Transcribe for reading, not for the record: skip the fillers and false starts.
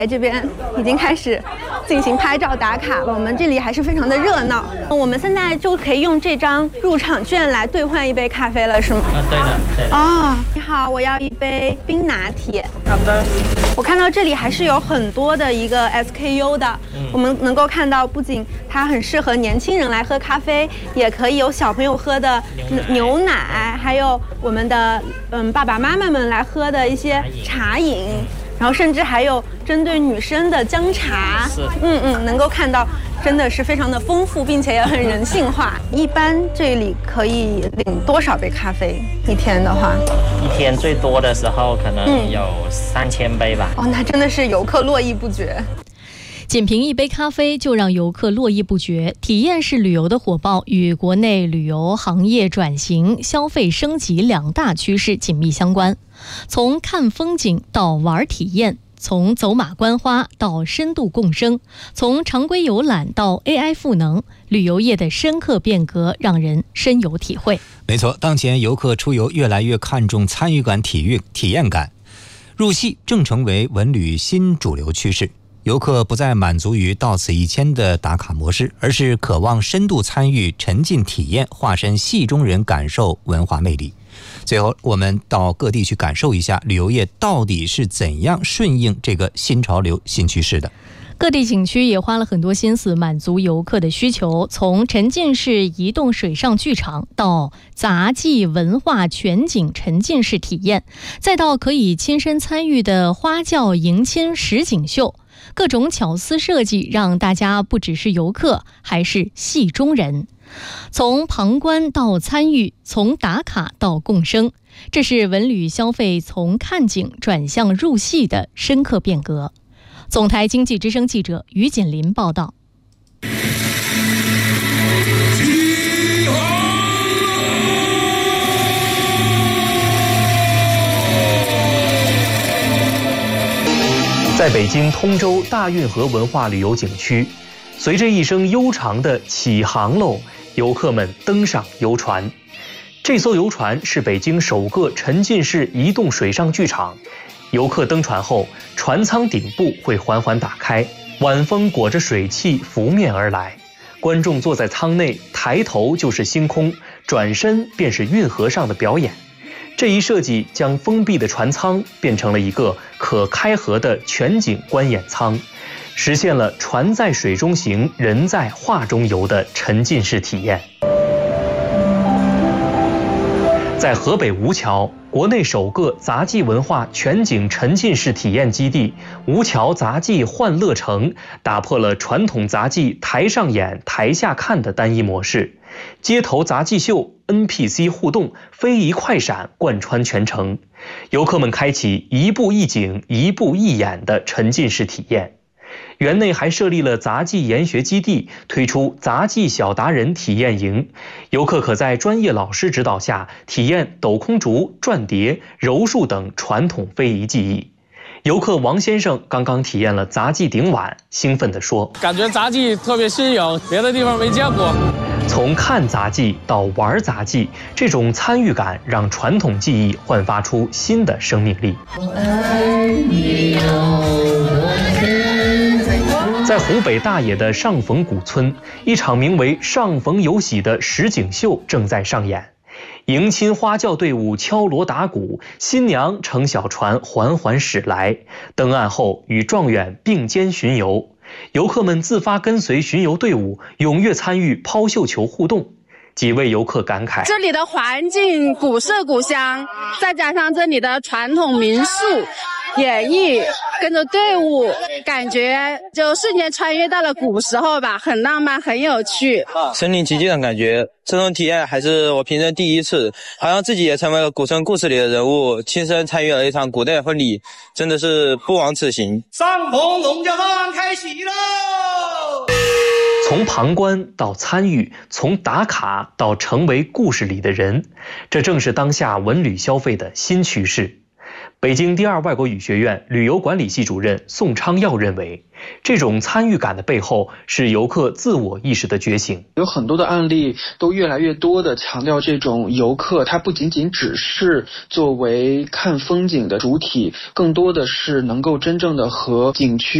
这边已经开始进行拍照打卡了，我们这里还是非常的热闹。我们现在就可以用这张入场券来兑换一杯咖啡了，是吗？ 对的。 哦，你好，我要一杯冰拿铁。 好的。 我看到这里还是有很多的一个 SKU 的，我们能够看到，不仅它很适合年轻人来喝咖啡，也可以有小朋友喝的牛奶，还有我们的爸爸妈妈们来喝的一些茶饮。然后甚至还有针对女生的姜茶，能够看到真的是非常的丰富，并且也很人性化。一般这里可以领多少杯咖啡？一天的话， 一天最多的时候可能有3000杯吧。 哦，那真的是游客络绎不绝。 仅凭一杯咖啡就让游客络绎不绝，体验式旅游的火爆与国内旅游行业转型、消费升级两大趋势紧密相关。从看风景到玩体验，从走马观花到深度共生，从常规游览到 AI 赋能，旅游业的深刻变革让人深有体会。 没错，当前游客出游越来越看重参与感、体验感，入戏正成为文旅新主流趋势。游客不再满足于到此一签的打卡模式，而是渴望深度参与、沉浸体验，化身戏中人，感受文化魅力。最后，我们到各地去感受一下旅游业到底是怎样顺应这个新潮流、新趋势的。 各地景区也花了很多心思满足游客的需求，从沉浸式移动水上剧场到杂技文化全景沉浸式体验，再到可以亲身参与的花轿迎亲实景秀，各种巧思设计让大家不只是游客，还是戏中人。从旁观到参与，从打卡到共生，这是文旅消费从看景转向入戏的深刻变革。总台经济之声记者于锦林报道。 在北京通州大运河文化旅游景区，随着一声悠长的起航喽，游客们登上游船。这艘游船是北京首个沉浸式移动水上剧场。游客登船后，船舱顶部会缓缓打开，晚风裹着水汽拂面而来。观众坐在舱内，抬头就是星空，转身便是运河上的表演。这一设计将封闭的船舱变成了一个可开合的全景观演舱，实现了船在水中行，人在画中游的沉浸式体验。在河北吴桥，国内首个杂技文化全景沉浸式体验基地吴桥杂技欢乐城，打破了传统杂技台上演台下看的单一模式，街头杂技秀、NPC 互动、非遗快闪贯穿全程，游客们开启一步一景、一步一演的沉浸式体验。园内还设立了杂技研学基地，推出杂技小达人体验营，游客可在专业老师指导下体验抖空竹、转碟、柔术等传统非遗技艺。游客王先生刚刚体验了杂技顶碗，兴奋地说：“ 感觉杂技特别新颖，别的地方没见过。” 从看杂技到玩杂技，这种参与感让传统技艺焕发出新的生命力。在湖北大冶的上冯古村，一场名为“上冯有喜”的实景秀正在上演。迎亲花轿队伍敲锣打鼓，新娘乘小船缓缓驶来，登岸后与状元并肩巡游。游客们自发跟随巡游队伍，踊跃参与抛绣球互动。几位游客感慨：“ 这里的环境古色古香，再加上这里的传统民俗演绎，跟着队伍，感觉就瞬间穿越到了古时候吧，很浪漫，很有趣， 身临其境的感觉。这种体验还是我平生第一次，好像自己也成为了古村故事里的人物，亲身参与了一场古代婚礼，真的是不枉此行。 上冯农家饭开席喽！” 从旁观到参与，从打卡到成为故事里的人，这正是当下文旅消费的新趋势。 北京第二外国语学院旅游管理系主任宋昌耀认为，这种参与感的背后是游客自我意识的觉醒。 有很多的案例都越来越多的强调，这种游客他不仅仅只是作为看风景的主体，更多的是能够真正的和景区